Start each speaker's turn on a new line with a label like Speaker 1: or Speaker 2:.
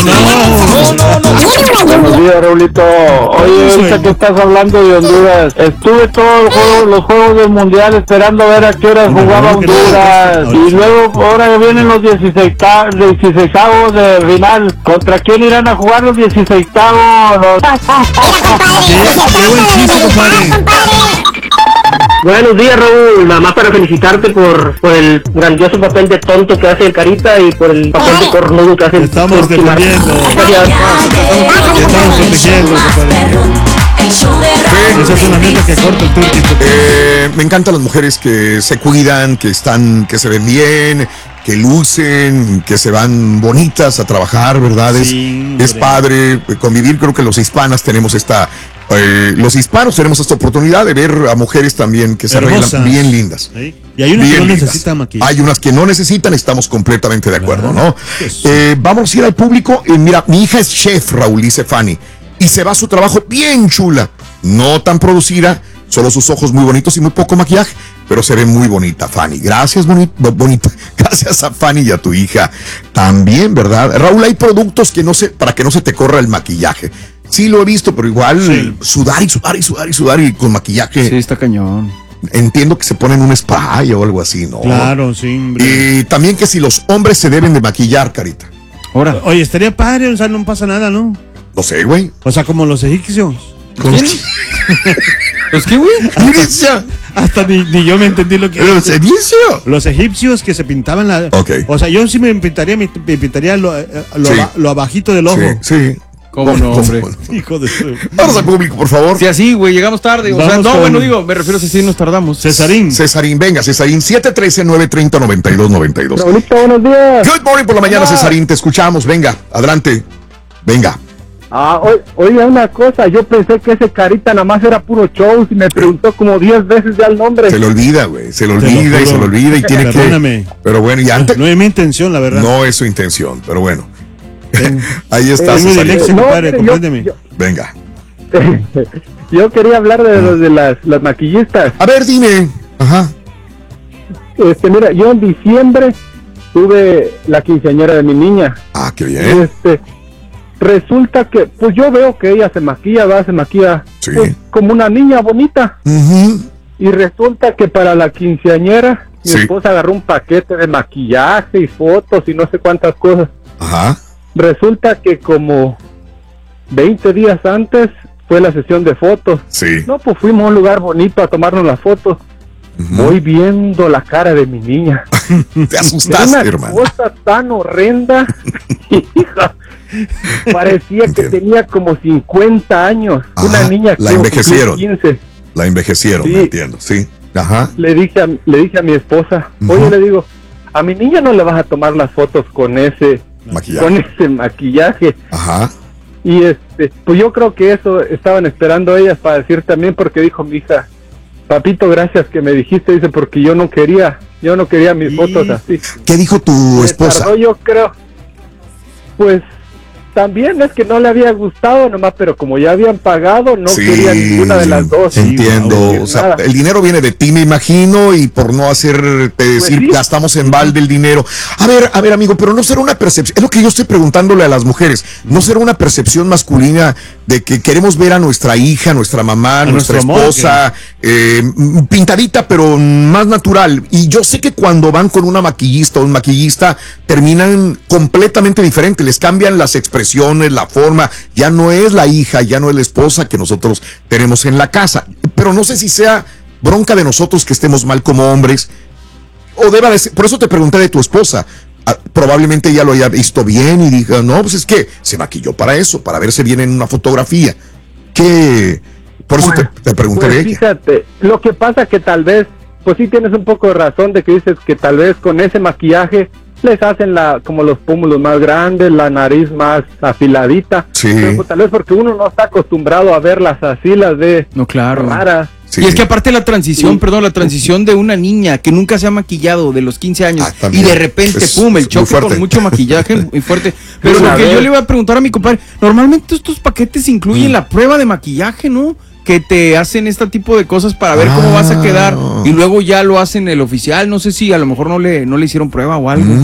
Speaker 1: Buenos días, Raulito. Oye, ahorita que estás hablando de Honduras, estuve todos los juegos del Mundial esperando a ver a qué hora jugaba Honduras. Y luego ahora vienen los 16avos de final. ¿Contra quién irán a jugar los 16avos?
Speaker 2: Qué buen chiste, compadre.
Speaker 3: Buenos días, Raúl. Nada más para felicitarte por el grandioso papel de tonto que hace el Carita y por el papel de cornudo que hace el
Speaker 2: Estamos defendiendo. Estamos protegiendo, compadre. Esa es una neta que corta el turquito.
Speaker 4: Me encantan las mujeres que se cuidan, que se ven bien, que lucen, que se van bonitas a trabajar, ¿verdad?
Speaker 2: Sí,
Speaker 4: es padre convivir. Creo que los hispanos tenemos esta oportunidad de ver a mujeres también que se arreglan bien lindas.
Speaker 2: ¿Sí? Y hay unas que no necesitan maquillaje.
Speaker 4: Hay unas que no necesitan, estamos completamente de acuerdo, ¿no? Vamos a ir al público. Mira, mi hija es chef, Raúl, dice Fanny, y se va a su trabajo bien chula, no tan producida, solo sus ojos muy bonitos y muy poco maquillaje, pero se ve muy bonita, Fanny. Gracias, bonita. Gracias a Fanny y a tu hija también, ¿verdad? Raúl, hay productos para que no se te corra el maquillaje. Sí, lo he visto, pero igual sudar y con maquillaje.
Speaker 5: Sí, está cañón.
Speaker 4: Entiendo que se ponen un spray o algo así, ¿no?
Speaker 2: Claro, sí, hombre.
Speaker 4: Y también que si los hombres se deben de maquillar, Carita.
Speaker 5: Ahora.
Speaker 2: Oye, estaría padre, o sea, no pasa nada, ¿no?
Speaker 4: No sé, güey.
Speaker 2: O sea, como los egipcios.
Speaker 5: ¿Los qué, güey?
Speaker 2: Hasta ni yo me entendí lo que...
Speaker 4: ¿Los egipcios?
Speaker 2: Los egipcios que se pintaban la...
Speaker 4: Okay.
Speaker 2: O sea, yo sí me pintaría lo abajito del ojo.
Speaker 4: Sí.
Speaker 5: ¿Cómo no, hombre?
Speaker 2: Hijo de su...
Speaker 4: Vamos al público, por favor.
Speaker 5: Sí, así, güey, llegamos tarde. O sea, me refiero a si nos tardamos.
Speaker 2: Cesarín, venga,
Speaker 4: Cesarín, 713-930-9292.
Speaker 1: Raulito, buenos días.
Speaker 4: Good morning por la mañana, Cesarín, te escuchamos. Venga, adelante. Venga.
Speaker 1: Oye, una cosa, yo pensé que ese Carita nada más era puro show y me preguntó como 10 veces ya el nombre.
Speaker 4: Se le olvida, güey, se le olvida y tiene que... Pero bueno, y antes...
Speaker 2: No es mi intención, la verdad.
Speaker 4: No es su intención, pero bueno. Ahí está,
Speaker 2: es muy diléxico, compadre, compréndeme.
Speaker 4: Venga.
Speaker 1: Yo quería hablar de las maquillistas.
Speaker 4: A ver, dime. Ajá.
Speaker 1: Mira, yo en diciembre tuve la quinceañera de mi niña.
Speaker 4: Ah, qué bien.
Speaker 1: Resulta que, pues yo veo que ella se maquilla
Speaker 4: sí,
Speaker 1: pues, como una niña bonita.
Speaker 4: Uh-huh.
Speaker 1: Y resulta que para la quinceañera, mi esposa agarró un paquete de maquillaje y fotos y no sé cuántas cosas.
Speaker 4: Ajá.
Speaker 1: Resulta que como 20 días antes fue la sesión de fotos.
Speaker 4: Sí.
Speaker 1: No, pues fuimos a un lugar bonito a tomarnos las fotos. Uh-huh. Voy viendo la cara de mi niña.
Speaker 4: Te asustaste, hermano.
Speaker 1: Una cosa tan horrenda. Hija, parecía que tenía como 50 años.
Speaker 4: Ajá.
Speaker 1: Una niña que
Speaker 4: la envejecieron.
Speaker 1: 15.
Speaker 4: La envejecieron,
Speaker 1: sí.
Speaker 4: Entiendo, sí. Ajá.
Speaker 1: Le dije a mi esposa, oye, le digo, a mi niña no le vas a tomar las fotos con ese maquillaje.
Speaker 4: Ajá.
Speaker 1: Y pues yo creo que eso estaban esperando ellas para decir también, porque dijo mi hija, papito, gracias que me dijiste, dice, porque yo no quería mis fotos así.
Speaker 4: ¿Qué dijo tu esposa?
Speaker 1: Tardó, yo creo, pues también es que no le había gustado nomás, pero como ya habían pagado, no quería ninguna de las dos.
Speaker 4: Entiendo, o sea, el dinero viene de ti, me imagino, y por no hacerte decir, pues gastamos en balde el dinero. A ver, amigo, pero no será una percepción, es lo que yo estoy preguntándole a las mujeres, no será una percepción masculina de que queremos ver a nuestra hija, nuestra mamá, nuestra esposa, pintadita, pero más natural. Y yo sé que cuando van con una maquillista o un maquillista, terminan completamente diferente, les cambian las expresiones, la forma, ya no es la hija, ya no es la esposa que nosotros tenemos en la casa. Pero no sé si sea bronca de nosotros que estemos mal como hombres, o deba de ser, por eso te pregunté de tu esposa. Probablemente ella lo haya visto bien y diga, no, pues es que se maquilló para eso, para verse bien en una fotografía. Por eso te pregunté de ella.
Speaker 1: Fíjate, lo que pasa que tal vez, pues sí tienes un poco de razón de que dices que tal vez con ese maquillaje les hacen como los pómulos más grandes, la nariz más afiladita.
Speaker 4: Sí.
Speaker 1: Pero pues, tal vez porque uno no está acostumbrado a verlas así, las de raras.
Speaker 5: Sí. Y es que aparte la transición de una niña que nunca se ha maquillado de los 15 años y de repente, el choque con mucho maquillaje muy fuerte. Pero lo que yo le iba a preguntar a mi compadre, normalmente estos paquetes incluyen la prueba de maquillaje, ¿no? Que te hacen este tipo de cosas para ver cómo vas a quedar y luego ya lo hacen el oficial. No sé si a lo mejor no le hicieron prueba o algo.